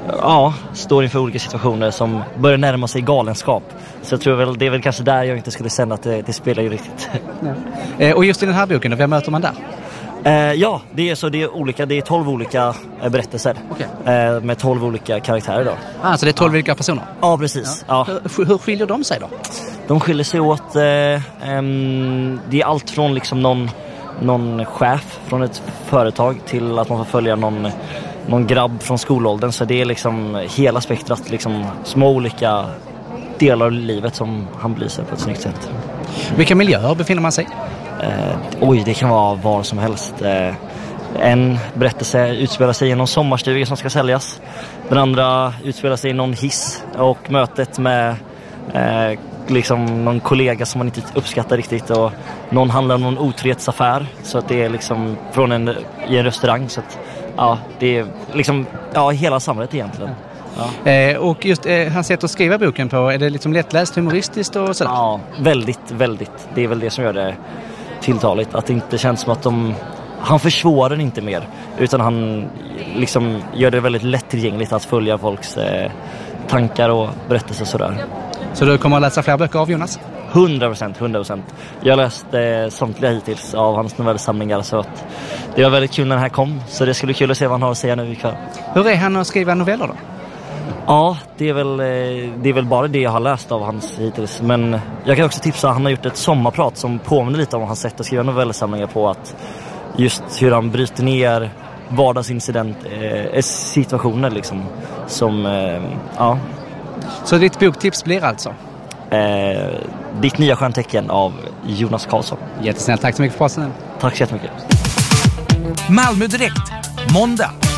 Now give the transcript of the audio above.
står inför olika situationer som börjar närma sig galenskap. Så jag tror väl, det är väl kanske där jag inte skulle säga att det spelar ju riktigt. Ja. Och just i den här boken, vem möter man där? Det är olika, det är 12 olika berättelser. Med 12 olika karaktärer då. Så det är 12 olika personer? Ja, precis. Ja. Hur skiljer de sig då? De skiljer sig åt, det är allt från liksom någon chef från ett företag till att man får följa någon grabb från skolåldern. Så det är liksom hela spektrat, liksom små olika delar av livet som han belyser på ett snyggt sätt. Vilka miljöer befinner man sig? Det kan vara var som helst. En berättelse utspelar sig i någon sommarstuga som ska säljas. Den andra utspelar sig i någon hiss och mötet med liksom någon kollega som man inte uppskattar riktigt, och någon handlar om någon otrohetsaffär, så att det är liksom i en restaurang, så att det är liksom hela samhället egentligen. Ja. Och just hans sätt att skriva boken på, är det liksom lättläst, humoristiskt och sådär? Ja, väldigt, väldigt. Det är väl det som gör det tilltaligt, att det inte känns som att han försvårar inte mer, utan han liksom gör det väldigt lättillgängligt att följa folks tankar och berättelser sådär. Så du kommer att läsa fler böcker av Jonas? 100%. Jag läste samtliga hittills av hans novellsamlingar, så att det var väldigt kul när den här kom. Så det skulle bli kul att se vad han har att säga nu ikväll. Hur är han att skriva noveller då? Ja, det är väl bara det jag har läst av hans hittills. Men jag kan också tipsa, han har gjort ett sommarprat som påminner lite om hans sätt att skriva novellsamlingar på, att just hur han bryter ner vardagsincident-situationer liksom. Så ditt boktips blir alltså? Ditt nya stjärntecken av Jonas Karlsson. Jättesnällt, tack så mycket för praten. Tack så jättemycket. Malmö Direkt, måndag